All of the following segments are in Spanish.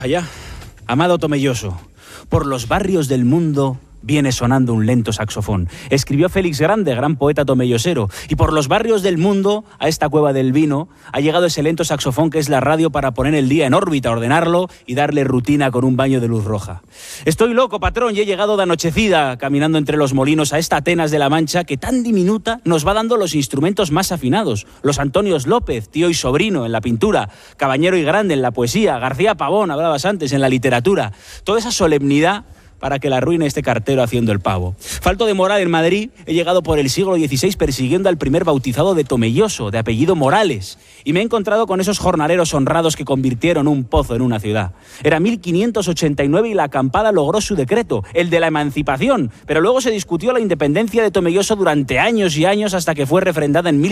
Allá, amado Tomelloso, por los barrios del mundo viene sonando un lento saxofón. Escribió Félix Grande, gran poeta tomellosero. Y por los barrios del mundo, a esta cueva del vino, ha llegado ese lento saxofón que es la radio para poner el día en órbita, ordenarlo y darle rutina con un baño de luz roja. Estoy loco, patrón, y he llegado de anochecida, caminando entre los molinos a esta Atenas de la Mancha que tan diminuta nos va dando los instrumentos más afinados. Los Antonios López, tío y sobrino en la pintura, Cabañero y Grande en la poesía, García Pavón, hablabas antes, en la literatura. Toda esa solemnidad para que la arruine este cartero haciendo el pavo. Falto de moral en Madrid, he llegado por el siglo XVI persiguiendo al primer bautizado de Tomelloso, de apellido Morales, y me he encontrado con esos jornaleros honrados que convirtieron un pozo en una ciudad. Era 1589 y la acampada logró su decreto, el de la emancipación, pero luego se discutió la independencia de Tomelloso durante años y años hasta que fue refrendada en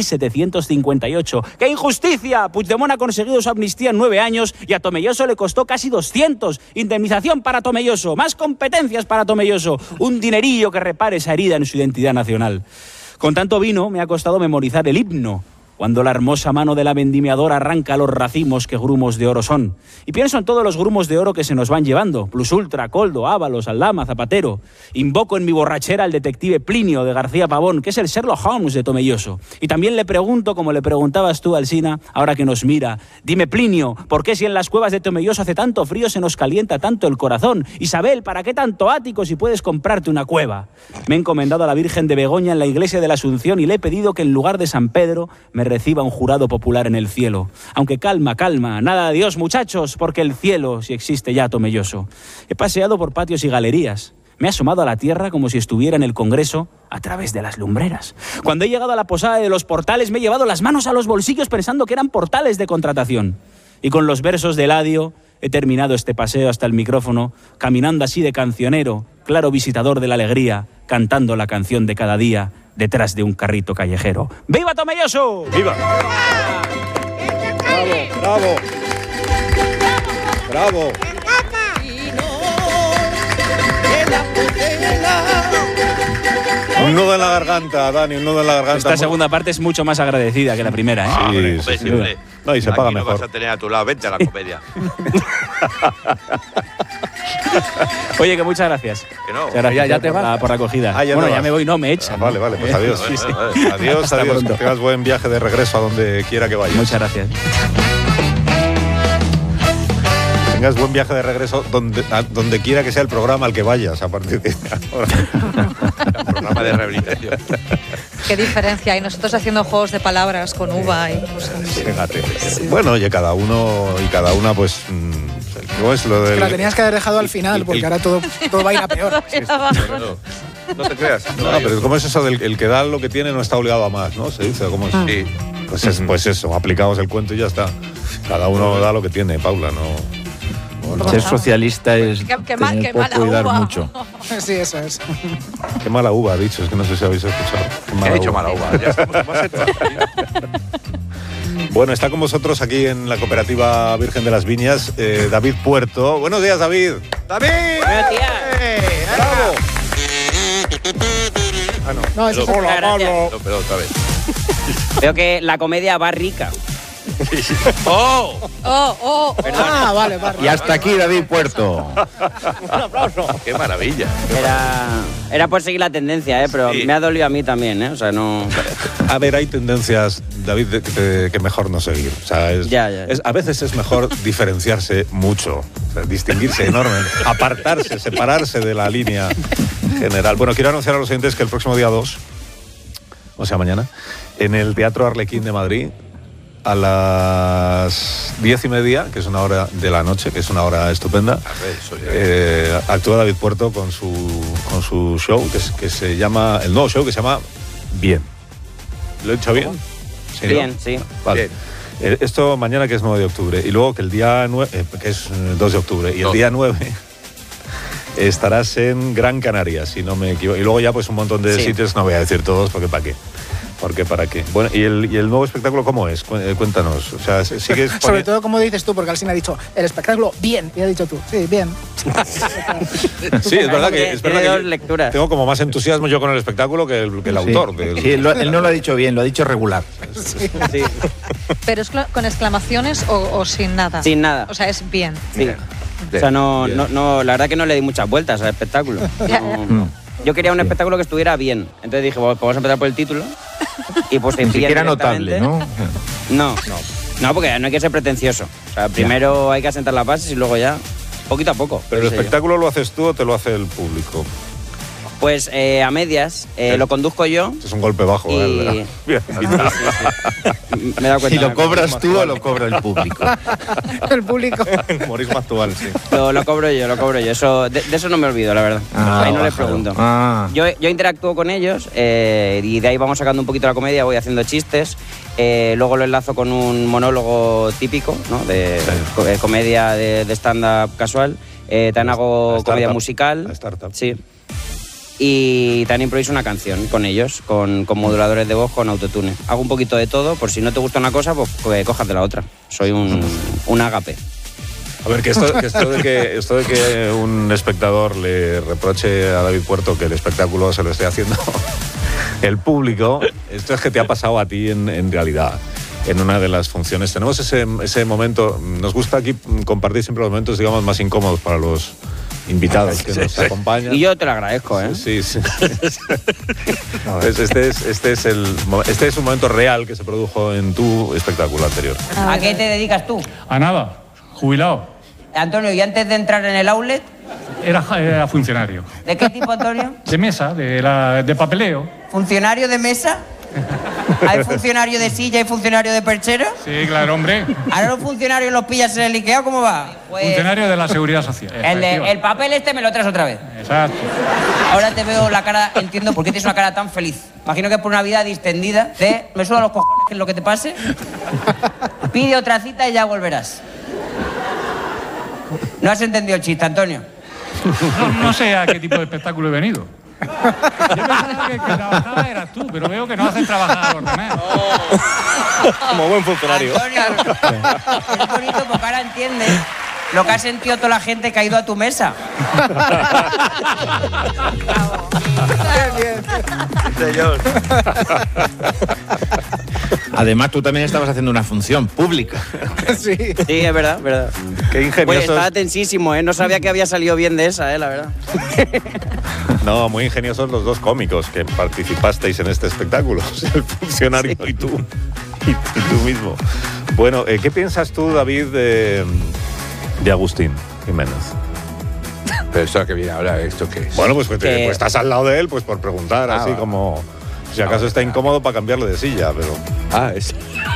1758. ¡Qué injusticia! Puigdemont ha conseguido su amnistía en 9 años y a Tomelloso le costó casi 200. Indemnización para Tomelloso, más competencias para Tomelloso, un dinerillo que repare esa herida en su identidad nacional. Con tanto vino me ha costado memorizar el himno, cuando la hermosa mano de la vendimiadora arranca los racimos que grumos de oro son. Y pienso en todos los grumos de oro que se nos van llevando, Plus Ultra, Coldo, Ábalos, Aldama, Zapatero. Invoco en mi borrachera al detective Plinio de García Pavón, que es el Sherlock Holmes de Tomelloso. Y también le pregunto, como le preguntabas tú, Alsina, ahora que nos mira, dime, Plinio, ¿por qué si en las cuevas de Tomelloso hace tanto frío se nos calienta tanto el corazón? Isabel, ¿para qué tanto ático si puedes comprarte una cueva? Me he encomendado a la Virgen de Begoña en la iglesia de la Asunción y le he pedido que en lugar de San Pedro me reciba un jurado popular en el cielo. Aunque calma, nada de Dios, muchachos, porque el cielo, si existe ya, Tomelloso. He paseado por patios y galerías. Me he asomado a la tierra como si estuviera en el Congreso a través de las lumbreras. Cuando he llegado a la posada de los portales me he llevado las manos a los bolsillos pensando que eran portales de contratación. Y con los versos de Eladio he terminado este paseo hasta el micrófono, caminando así de cancionero, claro visitador de la alegría, cantando la canción de cada día detrás de un carrito callejero. ¡Viva Tomelloso! ¡Viva! ¡Bravo! ¡Bravo! ¡Bravo! Un nudo en la garganta, Dani, un nudo en la garganta. Esta segunda parte es mucho más agradecida que la primera, ¿eh? Sí. No, y se paga mejor. No vas a tener a tu lado, vente a la comedia. Oye, que muchas gracias. Que no. Gracias ya te vas. por la acogida. Ah, ya me voy, no, me echan. Vale, pues adiós. Sí. Adiós, Hasta pronto. Que tengas buen viaje de regreso a donde quiera que vayas. Muchas gracias. Tengas buen viaje de regreso donde quiera que sea el programa al que vayas a partir de ahora. El programa de rehabilitación. Qué diferencia hay nosotros haciendo juegos de palabras con uva y cosas. Fíjate. Bueno, oye, cada uno y cada una, pues. ¿Cómo es lo del.? Que la tenías que haber dejado al final, porque ahora todo va a ir a peor. No te creas. No, pero ¿cómo es eso del el que da lo que tiene no está obligado a más, ¿no? Se dice, ¿cómo es? Sí. Pues eso, aplicamos el cuento y ya está. Cada uno da lo que tiene, Paula, no. Ser socialista es Qué tener mala poco y dar uva. mucho. Sí, eso es. Qué mala uva ha dicho, es que no sé si habéis escuchado. ¿Qué ha dicho mala uva? Ya estamos en maceta. Bueno, está con vosotros aquí en la cooperativa Virgen de las Viñas, David Puerto. Buenos días, David. ¡David! ¡Bravo! Ah, no. No, eso es No, pero otra vez. Veo que la comedia va rica. ¡Oh! vale. Y hasta aquí David Puerto. Un aplauso. ¡Qué maravilla! Era por seguir la tendencia, pero Sí. me ha dolido a mí también, o sea, no... A ver, hay tendencias, David, que mejor no seguir. O sea, a veces es mejor diferenciarse mucho, o sea, distinguirse enormemente, apartarse, separarse de la línea general. Bueno, quiero anunciar a los oyentes que el próximo día 2, o sea, mañana, en el Teatro Arlequín de Madrid, a las 10:30, que es una hora de la noche, que es una hora estupenda, actúa David Puerto con su show, que se llama, el nuevo show que se llama Bien. ¿Lo he dicho bien? ¿Sí, Bien, no? sí. Vale. Esto mañana, que es 9 de octubre, y luego que el día 9, que es 2 de octubre, y el día 9 estarás en Gran Canaria, si no me equivoco. Y luego ya pues un montón de sitios, no voy a decir todos, porque ¿para qué? Porque ¿para qué? Bueno, ¿y el nuevo espectáculo cómo es? Cuéntanos. O sea, ¿sigues Sobre todo, como dices tú, porque Alsina ha dicho, el espectáculo, bien. Y ha dicho tú, sí, bien. Sí, es verdad que Tiene dos lecturas. tengo como más entusiasmo yo con el espectáculo que el autor. Sí, él no lo ha dicho bien, lo ha dicho regular. Sí. ¿Pero es con exclamaciones o sin nada? Sin nada. O sea, es bien. Sí. O sea, no, la verdad que no le di muchas vueltas al espectáculo. Yo quería un espectáculo que estuviera bien. Entonces dije, bueno, pues vamos a empezar por el título. Y pues ni siquiera notable, ¿no? No, porque no hay que ser pretencioso. O sea, primero hay que asentar las bases y luego ya, poquito a poco. ¿Pero el espectáculo lo haces tú o te lo hace el público? Pues a medias, lo conduzco yo. Es un golpe bajo, ¿verdad? Sí. Me he dado cuenta. Si lo cobras tú o lo cobra el público. El público. El humorismo actual, sí. Lo cobro yo. De eso no me olvido, la verdad. Ahí no les pregunto. Yo interactúo con ellos y de ahí vamos sacando un poquito la comedia, voy haciendo chistes. Luego lo enlazo con un monólogo típico, ¿no? De comedia de stand-up casual. También hago comedia musical. Startup. Sí. Y también improviso una canción con ellos, con moduladores de voz, con autotune. Hago un poquito de todo, por si no te gusta una cosa, pues cojas de la otra. Soy un ágape. A ver, esto de que un espectador le reproche a David Puerto que el espectáculo se lo esté haciendo el público, esto es que te ha pasado a ti en realidad. En una de las funciones tenemos ese momento, nos gusta aquí compartir siempre los momentos, digamos, más incómodos para los invitados que nos acompañan. Y yo te lo agradezco, ¿eh? Sí. Este es un momento real que se produjo en tu espectáculo anterior. ¿A qué te dedicas tú? A nada, jubilado. Antonio, ¿y antes de entrar en el outlet? Era funcionario. ¿De qué tipo, Antonio? De mesa, de papeleo. ¿Funcionario de mesa? ¿Hay funcionario de silla y funcionario de perchero? Sí, claro, hombre. ¿Ahora los funcionarios los pillas en el Ikea? ¿Cómo va? Pues funcionario de la Seguridad Social. El papel este me lo traes otra vez. Exacto. Ahora te veo la cara, entiendo por qué tienes una cara tan feliz. Imagino que es por una vida distendida de me suda los cojones que es lo que te pase. Pide otra cita y ya volverás. ¿No has entendido el chiste, Antonio? No sé a qué tipo de espectáculo he venido. Yo pensaba que trabajaba eras tú, pero veo que no hacen trabajar a los demás. Como buen funcionario. Antonio, es bonito porque ahora entiendes lo que ha sentido toda la gente que ha ido a tu mesa. Señor. Además, tú también estabas haciendo una función pública. Sí, es verdad. Qué ingenioso. Pues estaba tensísimo, ¿eh? No sabía que había salido bien de esa, la verdad. No, muy ingeniosos los dos cómicos que participasteis en este espectáculo. El funcionario y tú mismo. Bueno, ¿qué piensas tú, David, de Agustín Jiménez? Pero esto que viene ahora, ¿esto qué es? Bueno, pues estás al lado de él, pues por preguntar, así como... Si acaso está incómodo para cambiarle de silla, pero... Es...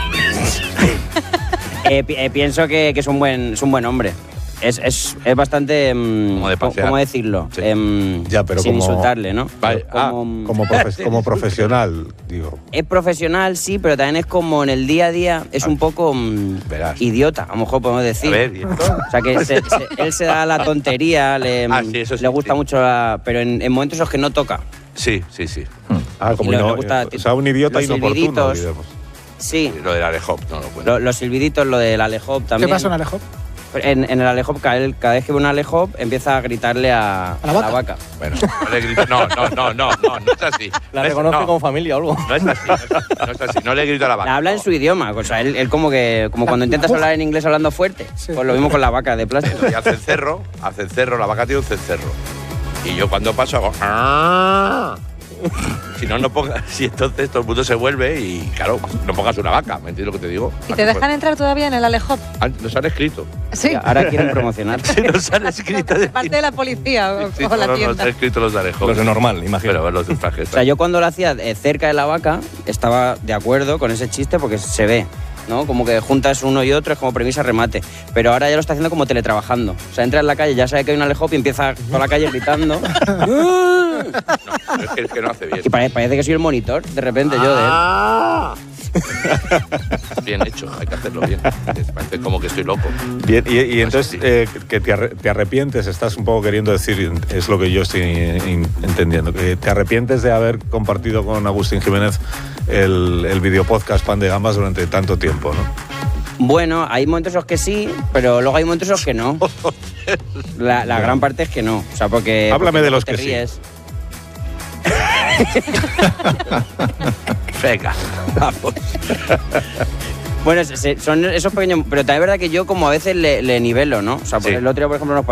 Pienso que es un buen hombre. Es bastante... ¿Cómo decirlo? Sí. Ya, pero sin como, insultarle, ¿no? Vale, como profesional, digo. Es profesional, sí, pero también es como en el día a día, es un poco idiota, a lo mejor podemos decir. A ver, ¿y esto? O sea, que él se da la tontería, le gusta mucho, pero en momentos en los que no toca. Sí. Como un idiota inoportuno, digamos. Sí. Lo del Alehop, no lo cuento. Los silbiditos, lo del Alehop también. ¿Qué pasa en Alehop? En el Alehop, cada vez que ve un Alehop, empieza a gritarle a la vaca. Bueno, no le grito, no es así. La reconoce como familia o algo. No es así, no le grito a la vaca. Habla en su idioma, o sea, él como cuando intentas hablar en inglés hablando fuerte, pues lo mismo con la vaca de plástico. Y hace el cerro, la vaca tiene un cencerro. Y yo cuando paso hago... ¡Ah! Si no pongas, si entonces todo el mundo se vuelve y claro, no pongas una vaca, ¿me entiendes lo que te digo? ¿Y te dejan entrar todavía en el Alehop? Nos han escrito. Sí. Ahora quieren promocionar. Sí, nos han escrito. Parte de la policía o la tienda. Nos han escrito los de Alehop. Los de normal, imagino. Pero los de traje. O sea, yo cuando lo hacía cerca de la vaca estaba de acuerdo con ese chiste porque se ve, ¿no? Como que juntas uno y otro, es como premisa remate. Pero ahora ya lo está haciendo como teletrabajando. O sea, entra en la calle, ya sabe que hay un Alehop y empieza toda la calle gritando. No, es que no hace bien. Y parece que soy el monitor, de repente yo de él. Bien hecho, hay que hacerlo bien. Parece como que estoy loco. Bien, y entonces que te arrepientes, estás un poco queriendo decir, es lo que yo estoy entendiendo, que te arrepientes de haber compartido con Agustín Jiménez el videopodcast Pan de Gambas durante tanto tiempo, ¿no? Bueno, hay momentos en los que sí, pero luego hay momentos en los que no. La gran parte es que no. O sea, porque... Háblame de los que ríes. sí. Venga, vamos. Bueno, son esos pequeños... Pero también es verdad que yo como a veces le nivelo, ¿no? O sea, el otro día, por ejemplo, nos